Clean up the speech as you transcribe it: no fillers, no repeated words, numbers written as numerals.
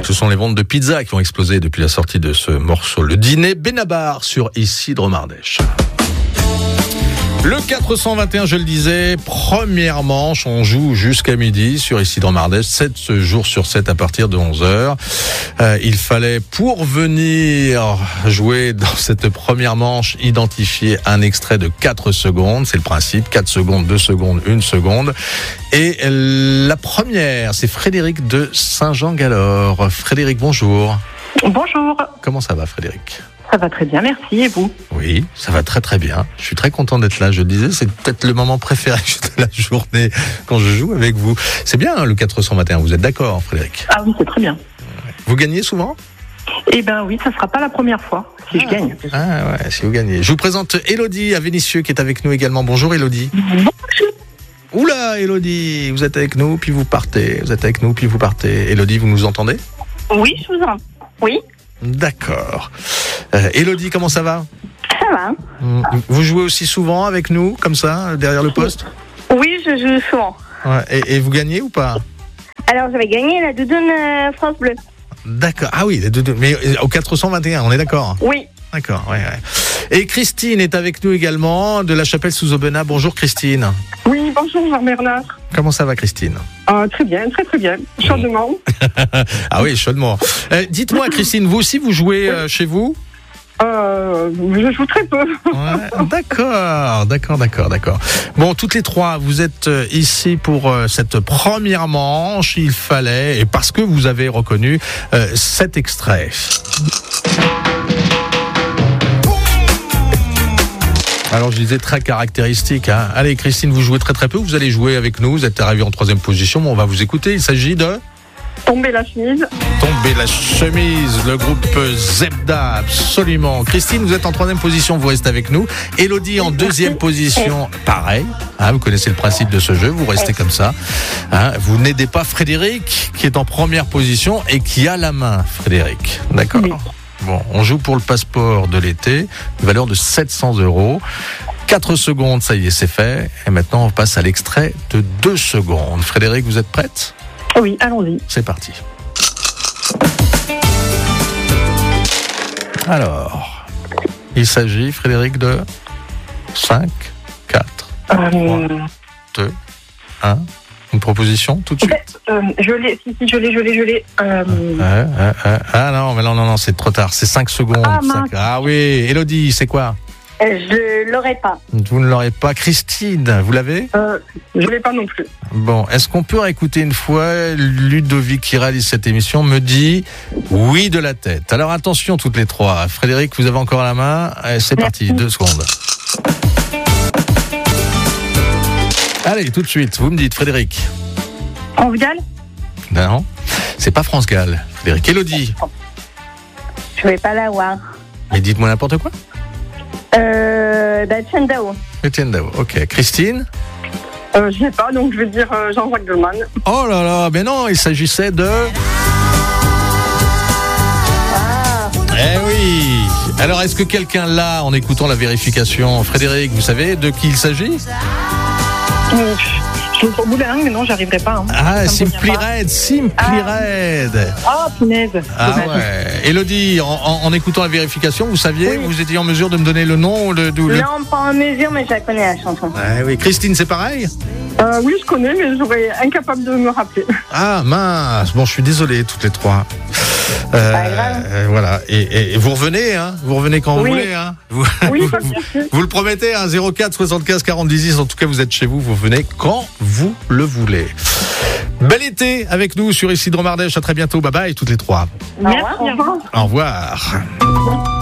Ce sont les ventes de pizza qui ont explosé depuis la sortie de ce morceau. Le dîner Benabar sur Isidre Mardèche. Le 421, je le disais, première manche, on joue jusqu'à midi sur Isidre Mardèche, 7 jours sur 7 à partir de 11h. Il fallait, pour venir jouer dans cette première manche, identifier un extrait de 4 secondes. C'est le principe, 4 secondes, 2 secondes, 1 seconde. Et la première, c'est Frédéric de Saint-Jean-Galore. Frédéric, bonjour. Bonjour. Comment ça va, Frédéric ? Ça va très bien, merci. Et vous ? Oui, ça va très très bien. Je suis très content d'être là. Je le disais, c'est peut-être le moment préféré de la journée quand je joue avec vous. C'est bien hein, le 421, vous êtes d'accord, Frédéric ? Ah oui, c'est très bien. Vous gagnez souvent ? Eh bien oui, ça ne sera pas la première fois, si je gagne. Ah ouais, si vous gagnez. Je vous présente Élodie à Vénissieux qui est avec nous également. Bonjour Élodie. Bonjour. Oula Élodie, vous êtes avec nous puis vous partez. Vous êtes avec nous puis vous partez. Élodie, vous nous entendez ? Oui, je vous entends. Oui. D'accord. Élodie, comment ça va ? Ça va. Vous jouez aussi souvent avec nous, comme ça, derrière le poste ? Oui, je joue souvent. Ouais. Et vous gagnez ou pas ? Alors, j'avais gagné la doudoune France Bleu. D'accord. Ah oui, mais au 421, on est d'accord ? Oui. D'accord, ouais. Et Christine est avec nous également, de la Chapelle sous Aubenas. Bonjour Christine. Oui, bonjour Jean-Bernard. Comment ça va Christine ? Très bien, très très bien. Chaudement. Ah oui, chaudement. Dites-moi Christine, vous aussi vous jouez chez vous ? Je joue très peu. Ouais, d'accord. Bon, toutes les trois, vous êtes ici pour cette première manche. Il fallait, et parce que vous avez reconnu cet extrait. Alors je disais très caractéristique. Hein. Allez Christine, vous jouez très très peu. Vous allez jouer avec nous. Vous êtes arrivé en 3e position. Bon, on va vous écouter. Il s'agit de Tomber la chemise. Tomber la chemise. Le groupe Zebda, absolument. Christine, vous êtes en 3e position. Vous restez avec nous. Élodie en 2e position. Pareil. Hein, vous connaissez le principe de ce jeu. Vous restez comme ça. Hein, vous n'aidez pas Frédéric qui est en 1re position et qui a la main. Frédéric, d'accord. Oui. Bon, on joue pour le passeport de l'été, valeur de 700 €. 4 secondes, ça y est, c'est fait. Et maintenant, on passe à l'extrait de 2 secondes. Frédéric, vous êtes prête ? Oui, allons-y. C'est parti. Alors, il s'agit, Frédéric, de 5, 4, 3, 2, 1. Une proposition tout de suite. Je l'ai. Ah non, mais non, c'est trop tard. C'est 5 secondes. Ah oui, Élodie, c'est quoi ? Je l'aurais pas. Vous ne l'aurez pas. Christine, vous l'avez ? Je l'ai pas non plus. Bon, est-ce qu'on peut réécouter une fois ? Ludovic qui réalise cette émission me dit oui de la tête. Alors attention toutes les trois. Frédéric, vous avez encore la main. C'est parti, 2 secondes. Allez, tout de suite, vous me dites, Frédéric. France Gall ? Non, c'est pas France Gall. Frédéric, Élodie. Je vais pas l'avoir. Mais dites-moi n'importe quoi. Etienne Dao. Etienne Dao, ok. Christine ? Je sais pas, donc je vais dire Jean-Jacques Goldman. Oh là là, mais non, il s'agissait de... Eh oui. Alors, est-ce que quelqu'un l'a en écoutant la vérification ? Frédéric, vous savez de qui il s'agit ? Je suis au bout de la langue, mais non, j'arriverai pas. Hein. Ah, Simply Red. Ah, punaise. Ah ouais. Élodie, en écoutant la vérification, vous saviez, oui. Vous étiez en mesure de me donner le nom Non, pas en mesure, mais je la connais la chanson. Ah oui. Christine, c'est pareil ? Oui, je connais, mais j'aurais incapable de me rappeler. Ah mince, bon, je suis désolé, toutes les trois. Voilà. Et vous revenez, hein ? Vous revenez quand vous voulez, hein ? Oui, vous le promettez, hein ? 04 75 40 10. En tout cas, vous êtes chez vous. Vous venez quand vous le voulez. Bel été avec nous sur Isidre Mardèche. À très bientôt. Bye bye, toutes les trois. Merci. Au revoir.